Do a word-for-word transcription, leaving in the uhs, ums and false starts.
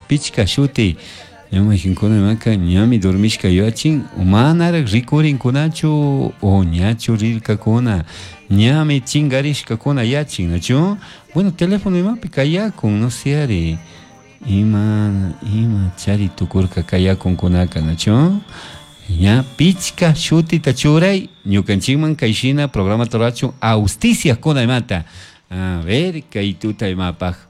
pichka shuti ñama hinkuna imaka ñami dormishka yachin manara rikurinkunachu o ñachu rirkakuna ñami chingarishkakuna yachin nachu bueno teléfono imapi kayakun no sé ari ima ima chari tukurka kayakunkunaka nachu ña pichka shutita churay ñukanchikman kayshina programa torachun austicia kuna imata a ver kay tuta imapaj